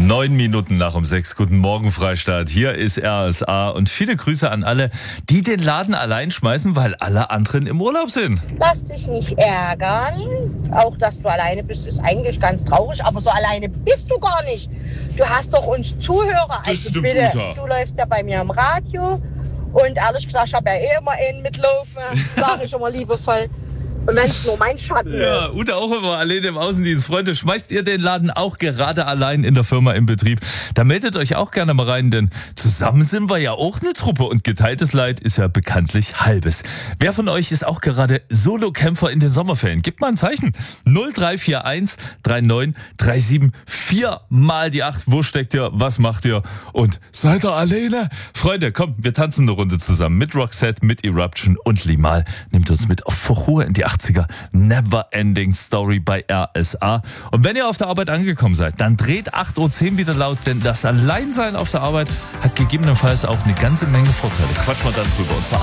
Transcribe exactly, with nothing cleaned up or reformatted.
Neun Minuten nach um sechs. Guten Morgen, Freistaat. Hier ist R S A und viele Grüße an alle, die den Laden allein schmeißen, weil alle anderen im Urlaub sind. Lass dich nicht ärgern. Auch, dass du alleine bist, ist eigentlich ganz traurig, aber so alleine bist du gar nicht. Du hast doch uns Zuhörer. Das Also stimmt, bitte, Uta. du läufst ja bei mir im Radio und ehrlich gesagt, ich habe ja eh immer einen mitlaufen, sage ich immer liebevoll. Und wenn es nur mein Schatten Ja, ist. Ute auch immer alleine im Außendienst. Freunde, schmeißt ihr den Laden auch gerade allein in der Firma im Betrieb? Da meldet euch auch gerne mal rein, denn zusammen sind wir ja auch eine Truppe und geteiltes Leid ist ja bekanntlich halbes. Wer von euch ist auch gerade Solokämpfer in den Sommerferien? Gebt mal ein Zeichen. null drei vier eins drei neun drei sieben vier mal die acht. Wo steckt ihr? Was macht ihr? Und seid ihr alleine? Freunde, komm, wir tanzen eine Runde zusammen mit Roxette, mit Eruption und Limal. Nimmt uns mit auf Ruhe in die achtziger. Never Ending Story bei R S A. Und wenn ihr auf der Arbeit angekommen seid, dann dreht acht Uhr zehn wieder laut, denn das Alleinsein auf der Arbeit hat gegebenenfalls auch eine ganze Menge Vorteile. Quatsch mal dann drüber. Und zwar